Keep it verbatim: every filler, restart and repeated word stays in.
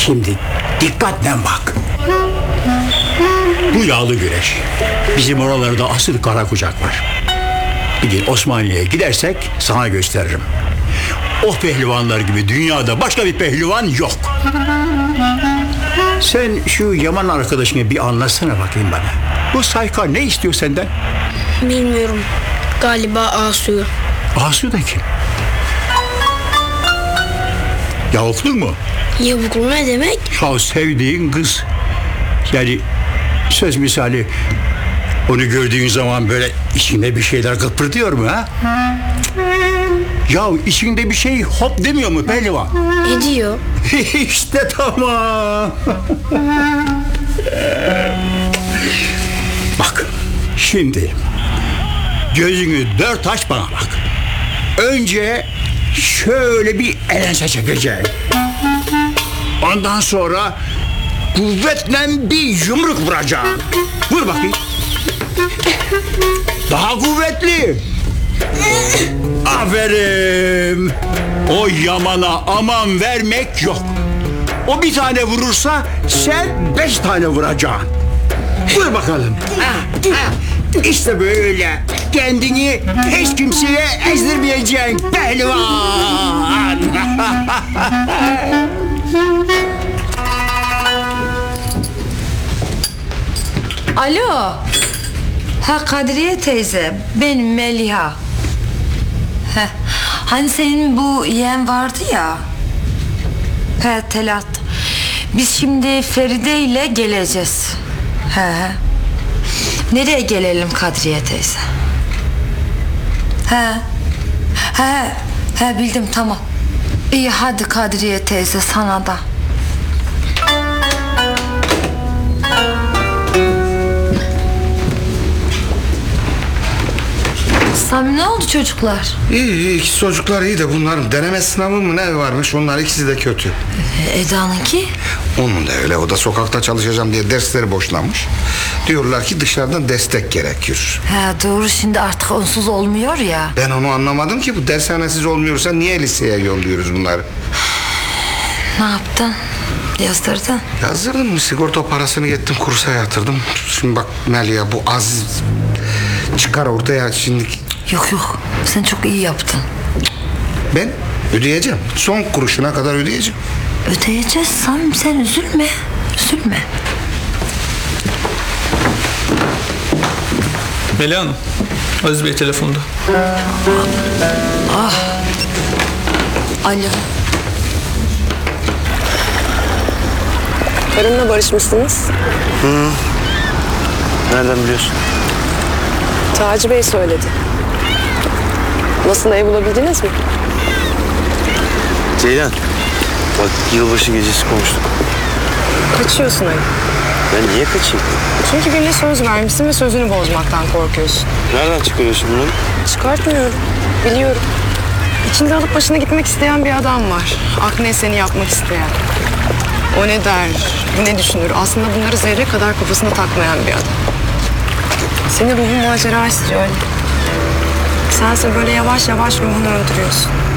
Şimdi dikkatle bak. Bu yağlı güreş. Bizim oralarda asıl kara kucak var. Bir gün Osmaniye'ye gidersek sana gösteririm. O pehlivanlar gibi dünyada başka bir pehlivan yok. Sen şu Yaman arkadaşını bir anlatsana bakayım bana. Bu Sayka ne istiyor senden? Bilmiyorum. Galiba Asu'yu. Asu da kim? Yavuklu mu? Yavuklu ne demek? Ya sevdiğin kız. Yani söz misali onu gördüğün zaman böyle içinde bir şeyler kıpırdıyor mu ha? Ya içinde bir şey hop demiyor mu pehlivan? Ediyor. İşte tamam. Bak şimdi gözünü dört aç bana bak. Önce şöyle bir elense çekeceğim. Ondan sonra kuvvetle bir yumruk vuracağım. Vur bakayım. Daha kuvvetli. Aferin. O Yaman'a aman vermek yok. O bir tane vurursa sen beş tane vuracaksın. Vur bakalım. İşte böyle kendini hiç kimseye ezdirmeyeceksin pehlivan. Alo. Ha Kadriye teyze, benim Meliha. Heh. Hani senin bu yeğen vardı ya. He Telat. Biz şimdi Feride ile geleceğiz. He he. Nereye gelelim Kadriye teyze? He. He. He bildim tamam. İyi hadi Kadriye teyze sana da. Sami ne oldu çocuklar? İyi iyi ikisi çocuklar iyi de bunların deneme sınavı mı ne varmış, onlar ikisi de kötü. Ee, Eda'nınki? Onun da öyle, o da sokakta çalışacağım diye dersleri boşlanmış. Diyorlar ki dışarıdan destek gerekiyor. He doğru, şimdi artık onsuz olmuyor ya. Ben onu anlamadım ki, bu dershanesiz olmuyorsa niye liseye yolluyoruz bunları? Ne yaptın? Yazdırdın? Yazdırdım mı, sigorta parasını gittim kursa yatırdım. Şimdi bak Melia, bu Aziz çıkar ortaya şimdi. Yok yok, sen çok iyi yaptın. Ben ödeyeceğim, son kuruşuna kadar ödeyeceğim. Ödeyeceğiz Samim, sen üzülme. Üzülme. Melih Hanım, Aziz Bey telefonda. Ah. Alo. Karınla barışmışsınız. Hı. Nereden biliyorsun? Taci Bey söyledi. Nasıl, ev bulabildiniz mi? Ceylan, bak yılbaşı gecesi konuştuk. Kaçıyorsun hani. Ben niye kaçayım? Çünkü birine söz vermişsin ve sözünü bozmaktan korkuyorsun. Nereden çıkarıyorsun bunu? Çıkartmıyorum. Biliyorum. İçinde alıp başına gitmek isteyen bir adam var. Akne seni yapmak isteyen. O ne der, ne düşünür? Aslında bunları zerre kadar kafasına takmayan bir adam. Senin ruhun macera istiyor öyle. Sense böyle yavaş yavaş ruhunu öldürüyorsun.